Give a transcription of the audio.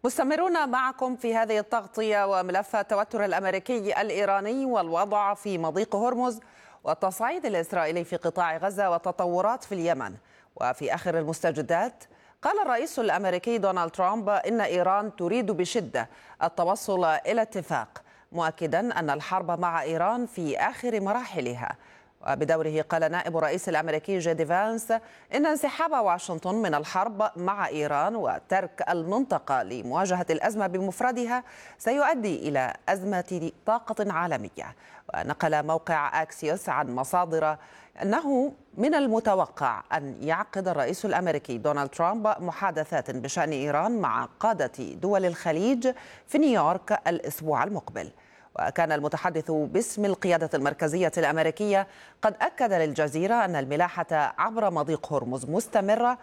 مستمرون معكم في هذه التغطية وملف التوتر الأمريكي الإيراني والوضع في مضيق هرمز والتصعيد الإسرائيلي في قطاع غزة والتطورات في اليمن. وفي آخر المستجدات قال الرئيس الأمريكي دونالد ترامب إن إيران تريد بشدة التوصل إلى اتفاق، مؤكدا أن الحرب مع إيران في آخر مراحلها. وبدوره قال نائب الرئيس الأمريكي جي فانس إن انسحاب واشنطن من الحرب مع إيران وترك المنطقة لمواجهة الأزمة بمفردها سيؤدي إلى أزمة طاقة عالمية. ونقل موقع أكسيوس عن مصادر أنه من المتوقع أن يعقد الرئيس الأمريكي دونالد ترامب محادثات بشأن إيران مع قادة دول الخليج في نيويورك الأسبوع المقبل. وكان المتحدث باسم القيادة المركزية الأمريكية قد أكد للجزيرة أن الملاحة عبر مضيق هرمز مستمرة